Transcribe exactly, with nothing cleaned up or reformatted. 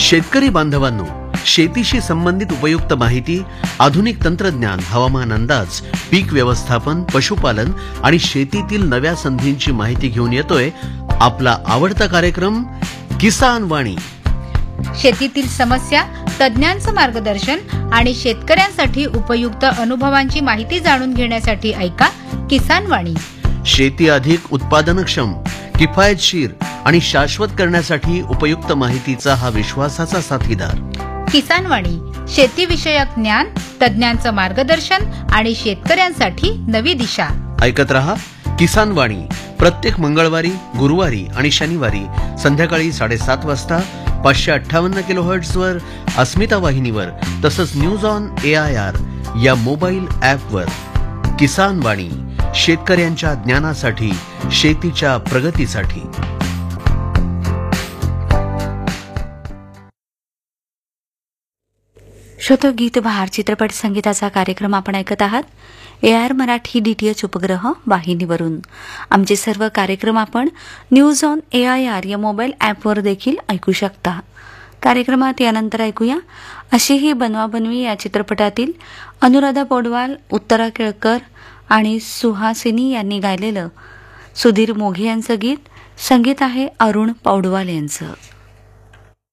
शेतकरी बांधवांनो, शेतीशी संबंधित उपयुक्त माहिती, आधुनिक तंत्रज्ञान, हवामान अंदाज, पीक व्यवस्थापन, पशुपालन आणि शेतीतील नव्या संधींची माहिती घेऊन येतोय आपला आवडता कार्यक्रम किसान वाणी. शेतीतील समस्या, तज्ञांचं मार्गदर्शन आणि शेतकऱ्यांसाठी उपयुक्त अनुभवांची माहिती जाणून घेण्यासाठी ऐका किसान वाणी. शेती अधिक उत्पादनक्षम, किफायतशीर आणि शाश्वत करण्यासाठी उपयुक्त माहितीचा हा विश्वासाचा साथीदार. किसान वाणी, शेतीविषयक ज्ञान, तज्ञांचं मार्गदर्शन आणि शेतकऱ्यांसाठी नवी दिशा. ऐकत रहा किसान वाणी प्रत्येक मंगळवारी, गुरुवारी आणि शनिवारी संध्याकाळी साडेसात वाजता पाचशे अठ्ठावन्न किलो हर्ट्झवर अस्मिता वाहिनीवर, तसंच news on A I R या मोबाईल ॲपवर. किसान वाणी, शेतकऱ्यांच्या ज्ञानासाठी, शेतीच्या प्रगतीसाठी. श्रोतो, गीत बहार चित्रपट संगीताचा कार्यक्रम आपण ऐकत आहात ए आर मराठी डीटीएच उपग्रह वाहिनीवरून. आमचे सर्व कार्यक्रम आपण news on A I R या मोबाईल ॲपवर देखील ऐकू शकता. कार्यक्रमात यानंतर ऐकूया अशी ही बनवाबनवी या चित्रपटातील अनुराधा पौडवाल, उत्तरा केळकर आणि सुहासिनी यांनी गायलेलं सुधीर मोघे यांचं गीत. संगीत आहे अरुण पौडवाल यांचं.